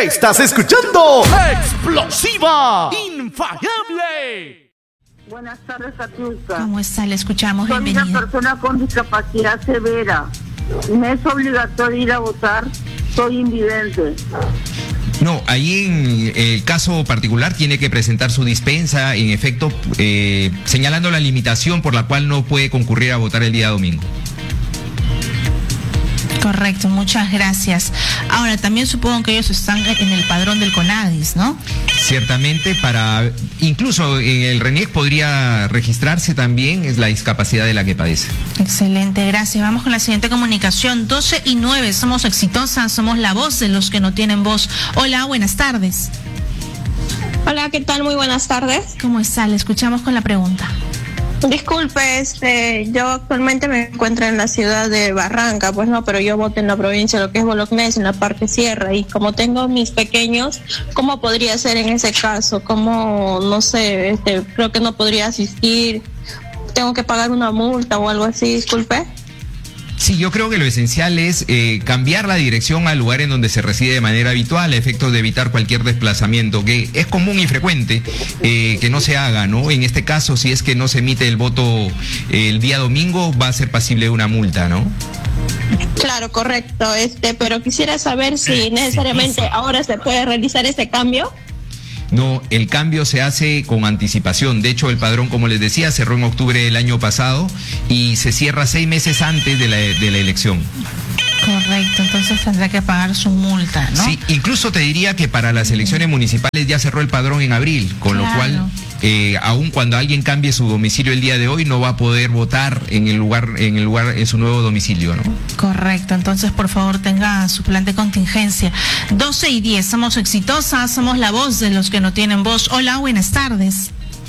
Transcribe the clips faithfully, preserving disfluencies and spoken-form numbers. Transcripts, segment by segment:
Estás escuchando Explosiva Infalible. Buenas tardes, Katiuska. ¿Cómo está? Le escuchamos, Soy bienvenida. una persona con discapacidad severa. Me es obligatorio ir a votar. Soy invidente. No, ahí en el caso particular tiene que presentar su dispensa, en efecto, eh, señalando la limitación por la cual no puede concurrir a votar el día domingo. Correcto, muchas gracias. Ahora, también supongo que ellos están en el padrón del CONADIS, ¿no? Ciertamente, para incluso en el RENIEC podría registrarse también es la discapacidad de la que padece. Excelente, gracias. Vamos con la siguiente comunicación. doce y nueve, somos exitosas, somos la voz de los que no tienen voz. Hola, buenas tardes. Hola, ¿qué tal? Muy buenas tardes. ¿Cómo está? Le escuchamos con la pregunta. Disculpe, este, yo actualmente me encuentro en la ciudad de Barranca, pues no, pero yo voto en la provincia, lo que es Bolognesi, en la parte sierra, y como tengo mis pequeños, ¿cómo podría ser en ese caso? ¿Cómo, no sé, este, creo que no podría asistir? ¿Tengo que pagar una multa o algo así? Disculpe. Sí, yo creo que lo esencial es eh, cambiar la dirección al lugar en donde se reside de manera habitual, a efectos de evitar cualquier desplazamiento, que es común y frecuente eh, que no se haga, ¿no? En este caso, si es que no se emite el voto eh, el día domingo, va a ser pasible una multa, ¿no? Claro, correcto, este, pero quisiera saber si necesariamente ahora se puede realizar ese cambio. No, el cambio se hace con anticipación. De hecho, el padrón, como les decía, cerró en octubre del año pasado y se cierra seis meses antes de la, de la elección. Correcto, entonces tendrá que pagar su multa, ¿no? Sí, incluso te diría que para las elecciones municipales ya cerró el padrón en abril, con Claro. lo cual, eh, aun cuando alguien cambie su domicilio el día de hoy, no va a poder votar en el lugar, en el lugar, en su nuevo domicilio, ¿no? Correcto, entonces por favor tenga su plan de contingencia. doce y diez, somos exitosas, somos la voz de los que no tienen voz. Hola, buenas tardes.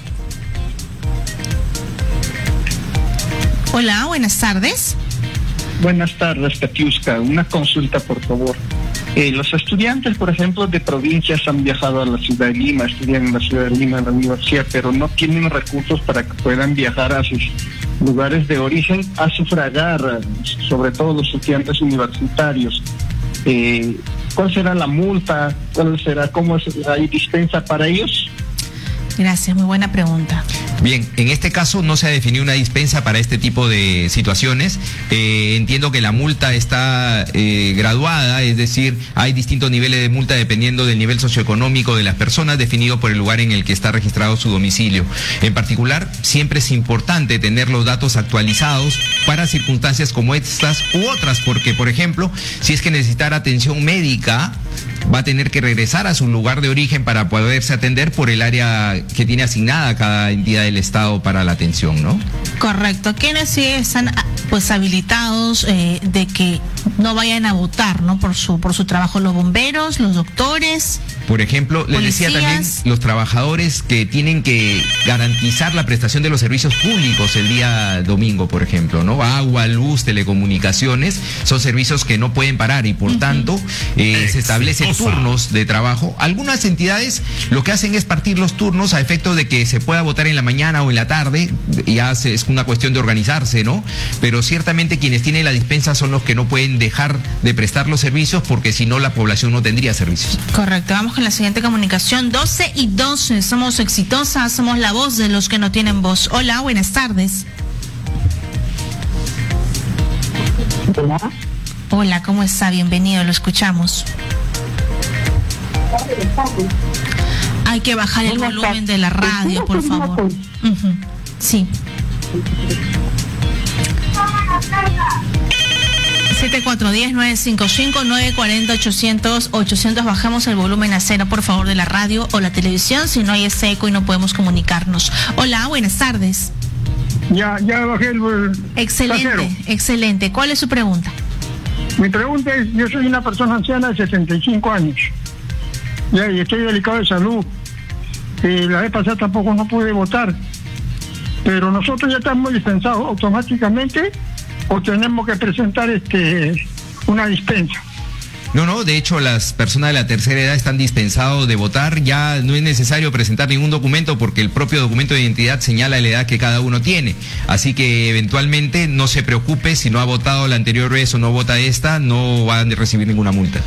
Hola, buenas tardes. Buenas tardes, Katiuska. Una consulta, por favor. Eh, los estudiantes, por ejemplo, de provincias han viajado a la ciudad de Lima, estudian en la ciudad de Lima, en la universidad, pero no tienen recursos para que puedan viajar a sus lugares de origen a sufragar, sobre todo los estudiantes universitarios. Eh, ¿Cuál será la multa? ¿Cuál será? ¿Cómo es, hay dispensa para ellos? Gracias, muy buena pregunta. Bien, en este caso no se ha definido una dispensa para este tipo de situaciones. Eh, entiendo que la multa está eh, graduada, es decir, hay distintos niveles de multa dependiendo del nivel socioeconómico de las personas, definido por el lugar en el que está registrado su domicilio. En particular, siempre es importante tener los datos actualizados para circunstancias como estas u otras, porque, por ejemplo, si es que necesitara atención médica, va a tener que regresar a su lugar de origen para poderse atender por el área que tiene asignada cada entidad del Estado para la atención, ¿no? Correcto. ¿Quiénes sí están pues habilitados eh, de que no vayan a votar, ¿no? Por su por su trabajo, los bomberos, los doctores. Por ejemplo, les decía también los trabajadores que tienen que garantizar la prestación de los servicios públicos el día domingo, por ejemplo, ¿no? Agua, luz, telecomunicaciones, son servicios que no pueden parar y por uh-huh. tanto eh, se establecen turnos de trabajo. Algunas entidades lo que hacen es partir los turnos a efecto de que se pueda votar en la mañana o en la tarde, ya es una cuestión de organizarse, ¿no? Pero ciertamente quienes tienen la dispensa son los que no pueden dejar de prestar los servicios porque si no la población no tendría servicios. Correcto, vamos con la siguiente comunicación. doce y doce, somos exitosas, somos la voz de los que no tienen voz. Hola, buenas tardes. Hola. Hola, ¿cómo está? Bienvenido, lo escuchamos. Hay que bajar el volumen de la radio, por favor. Uh-huh. Sí. siete cuatro uno cero, nueve cinco cinco, nueve cuatro cero, ochocientos, ochocientos, bajamos el volumen a cero, por favor, de la radio o la televisión, si no hay ese eco y no podemos comunicarnos. Hola, buenas tardes. Ya, ya bajé el... Excelente, casero. excelente. ¿Cuál es su pregunta? Mi pregunta es, yo soy una persona anciana de sesenta y cinco años, ya, y estoy delicado de salud. Eh, la vez pasada tampoco no pude votar, pero nosotros ya estamos dispensados automáticamente o tenemos que presentar este una dispensa. No, no, de hecho las personas de la tercera edad están dispensados de votar, ya no es necesario presentar ningún documento porque el propio documento de identidad señala la edad que cada uno tiene, así que eventualmente no se preocupe si no ha votado la anterior vez o no vota esta, no va a recibir ninguna multa.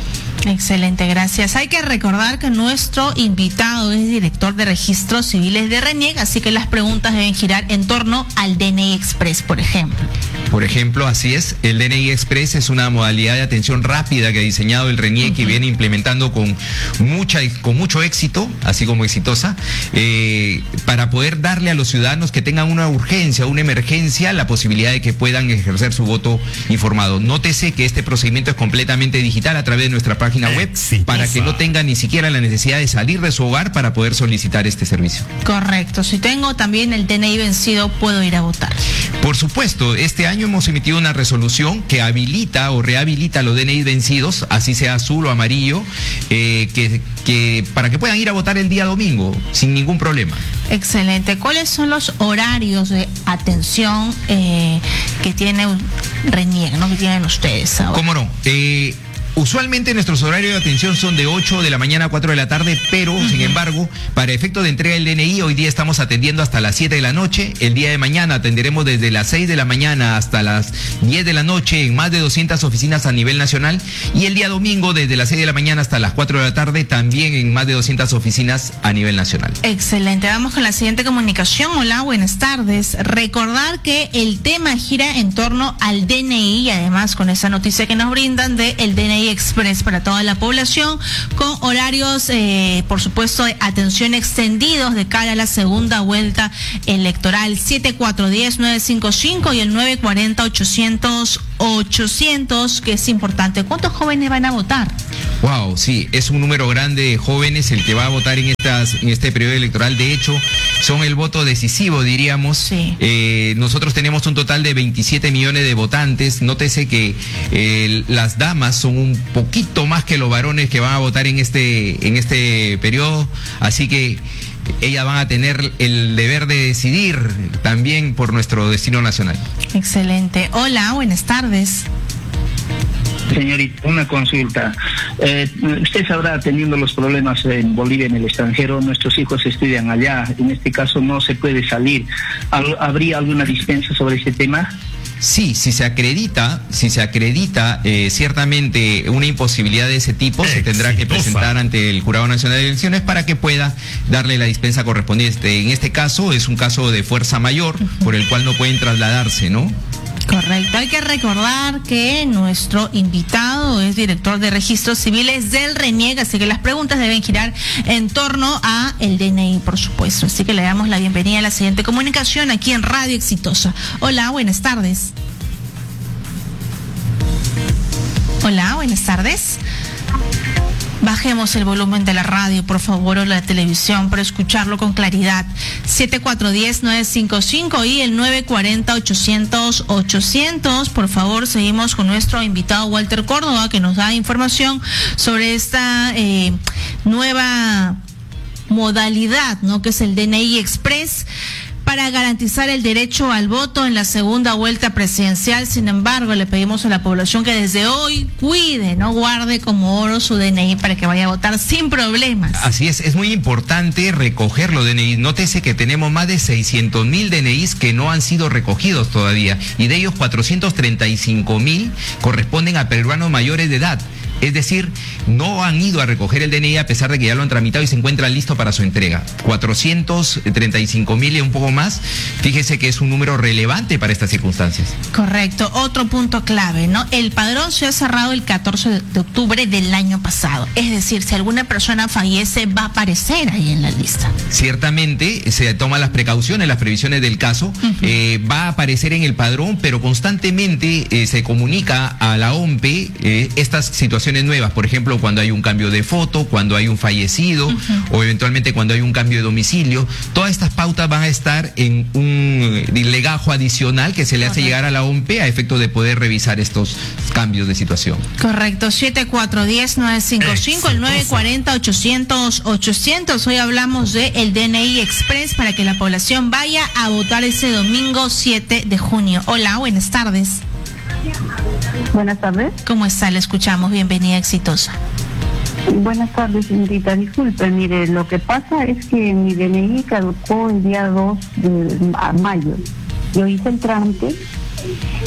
Excelente, gracias. Hay que recordar que nuestro invitado es director de registros civiles de RENIEC, así que las preguntas deben girar en torno al D N I Express, por ejemplo. Por ejemplo, así es, el D N I Express es una modalidad de atención rápida que ha diseñado el RENIEC uh-huh. y viene implementando con mucha, con mucho éxito, así como exitosa, eh, para poder darle a los ciudadanos que tengan una urgencia, una emergencia, la posibilidad de que puedan ejercer su voto informado. Nótese que este procedimiento es completamente digital a través de nuestra página web Exitosa. Para que no tengan ni siquiera la necesidad de salir de su hogar para poder solicitar este servicio. Correcto. Si tengo también el D N I vencido, ¿puedo ir a votar? Por supuesto, este año hemos emitido una resolución que habilita o rehabilita los D N I vencidos, así sea azul o amarillo, eh, que, que para que puedan ir a votar el día domingo sin ningún problema. Excelente. ¿Cuáles son los horarios de atención eh, que tiene RENIEC, ¿no? que tienen ustedes ahora? ¿Cómo no? Eh, Usualmente nuestros horarios de atención son de ocho de la mañana a cuatro de la tarde, pero uh-huh. sin embargo, para efecto de entrega del D N I, hoy día estamos atendiendo hasta las siete de la noche. El día de mañana atenderemos desde las seis de la mañana hasta las diez de la noche en más de doscientas oficinas a nivel nacional. Y el día domingo desde las seis de la mañana hasta las cuatro de la tarde también en más de doscientas oficinas a nivel nacional. Excelente. Vamos con la siguiente comunicación. Hola, buenas tardes. Recordar que el tema gira en torno al D N I y además con esa noticia que nos brindan de el D N I Express para toda la población, con horarios, eh, por supuesto, de atención extendidos de cara a la segunda vuelta electoral. siete cuatro uno cero nueve cinco cinco y el nueve cuatro cero ochocientos ochocientos, que es importante. ¿Cuántos jóvenes van a votar? Wow, sí, es un número grande de jóvenes el que va a votar en estas en este periodo electoral. De hecho, son el voto decisivo, diríamos. Sí. Eh, nosotros tenemos un total de veintisiete millones de votantes. Nótese que eh, las damas son un poquito más que los varones que van a votar en este en este periodo, así que ellas van a tener el deber de decidir también por nuestro destino nacional. Excelente. Hola, buenas tardes. Señorita, una consulta. Eh, usted sabrá, teniendo los problemas en Bolivia, en el extranjero, nuestros hijos estudian allá. En este caso no se puede salir. ¿Habría alguna dispensa sobre ese tema? Sí, si se acredita, si se acredita eh, ciertamente una imposibilidad de ese tipo, Exitosa. Se tendrá que presentar ante el Jurado Nacional de Elecciones para que pueda darle la dispensa correspondiente. En este caso es un caso de fuerza mayor, uh-huh. por el cual no pueden trasladarse, ¿no? Correcto. Hay que recordar que nuestro invitado es director de registros civiles del RENIEC, así que las preguntas deben girar en torno a el D N I, por supuesto. Así que le damos la bienvenida a la siguiente comunicación aquí en Radio Exitosa. Hola, buenas tardes. Hola, buenas tardes. Bajemos el volumen de la radio, por favor, o la televisión, para escucharlo con claridad. siete cuatro uno cero nueve cinco cinco y el nueve cuatro cero ochocientos ochocientos. Por favor, seguimos con nuestro invitado Walter Córdoba, que nos da información sobre esta eh, nueva modalidad, ¿no?, que es el D N I Express, para garantizar el derecho al voto en la segunda vuelta presidencial. Sin embargo, le pedimos a la población que desde hoy cuide, no guarde como oro su D N I para que vaya a votar sin problemas. Así es, es muy importante recoger los D N I. Nótese que tenemos más de seiscientos mil D N Is que no han sido recogidos todavía, y de ellos cuatrocientos treinta y cinco mil corresponden a peruanos mayores de edad. Es decir, no han ido a recoger el D N I a pesar de que ya lo han tramitado y se encuentra listo para su entrega. cuatrocientos treinta y cinco mil y un poco más. Fíjese que es un número relevante para estas circunstancias. Correcto. Otro punto clave, ¿no? El padrón se ha cerrado el catorce de octubre del año pasado. Es decir, si alguna persona fallece, va a aparecer ahí en la lista. Ciertamente, se toman las precauciones, las previsiones del caso. Uh-huh. eh, va a aparecer en el padrón, pero constantemente eh, se comunica a la O M P E eh, estas situaciones nuevas, por ejemplo, cuando hay un cambio de foto, cuando hay un fallecido, uh-huh. o eventualmente cuando hay un cambio de domicilio. Todas estas pautas van a estar en un legajo adicional que se le hace llegar a la O M P E a efecto de poder revisar estos cambios de situación. Correcto. siete cuatro uno cero nueve cinco cinco, el nueve cuatro cero ochocientos ochocientos. Hoy hablamos de el D N I Express para que la población vaya a votar ese domingo siete de junio. Hola, buenas tardes. Buenas tardes. ¿Cómo está? Le escuchamos. Bienvenida, Exitosa. Buenas tardes, señorita. Disculpe, mire, lo que pasa es que mi D N I caducó el día dos de mayo. Yo hice el trámite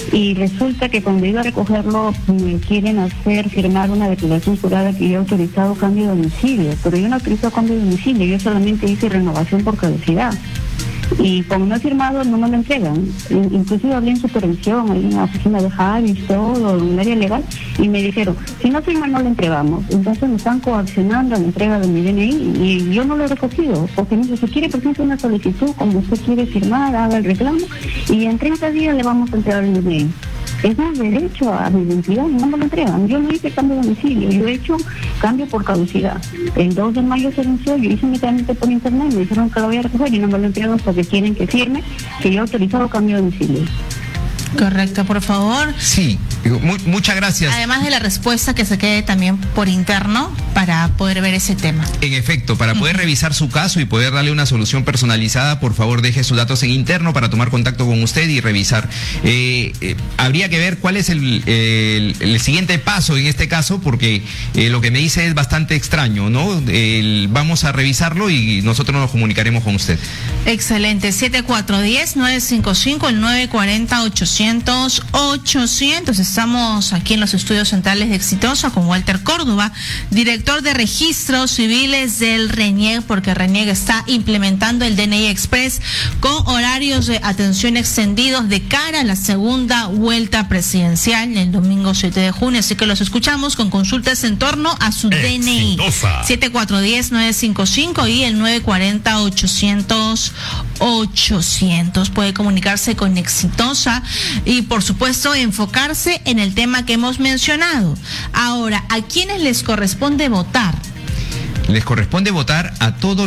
Y resulta que cuando iba a recogerlo me quieren hacer firmar una declaración jurada que yo he autorizado cambio de domicilio, pero yo no autorizo cambio de domicilio, yo solamente hice renovación por caducidad. Y como no he firmado, no me lo entregan. Inclusive hablé en supervisión, ahí en la oficina de Javis, todo, en el área legal, y me dijeron, si no firma no lo entregamos. Entonces me están coaccionando a la entrega de mi D N I y yo no lo he recogido, porque me dice, si quiere presente una solicitud, como usted quiere firmar, haga el reclamo, y en treinta días le vamos a entregar el D N I. Es un derecho a mi identidad y no me lo entregan. Yo no hice cambio de domicilio, yo he hecho cambio por caducidad. El dos de mayo se venció, yo hice mi trámite por internet, me dijeron que lo voy a recoger y no me lo entregan porque quieren que firme que yo he autorizado cambio de domicilio. Correcto, por favor. Sí, mu- muchas gracias. Además de la respuesta, que se quede también por interno para poder ver ese tema. En efecto, para poder uh-huh. revisar su caso y poder darle una solución personalizada, por favor deje sus datos en interno para tomar contacto con usted y revisar. Eh, eh, habría que ver cuál es el, el, el siguiente paso en este caso, porque eh, lo que me dice es bastante extraño, ¿no? El, vamos a revisarlo y nosotros nos comunicaremos con usted. Excelente. siete cuatro uno cero, nueve cinco cinco, el nueve cuatro cero, ochocientos, ochocientos. Estamos aquí en los estudios centrales de Exitosa con Walter Córdoba, director de registros civiles del RENIEG, porque RENIEG está implementando el D N I Express con horarios de atención extendidos de cara a la segunda vuelta presidencial el domingo siete de junio. Así que los escuchamos con consultas en torno a su Exitosa. D N I. siete cuatro uno cero, nueve cinco cinco y el nueve cuatro cero, ochocientos, ochocientos. Puede comunicarse con Exitosa y, por supuesto, enfocarse en el tema que hemos mencionado. Ahora, ¿a quiénes les corresponde votar? Les corresponde votar a todos